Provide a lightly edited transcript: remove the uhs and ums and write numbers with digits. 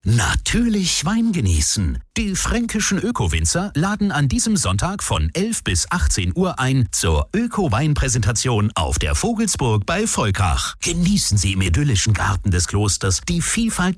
Natürlich Wein genießen. Die fränkischen Öko-Winzer laden an diesem Sonntag von 11 bis 18 Uhr ein zur Öko-Wein-Präsentation auf der Vogelsburg bei Volkach. Genießen Sie im idyllischen Garten des Klosters die Vielfalt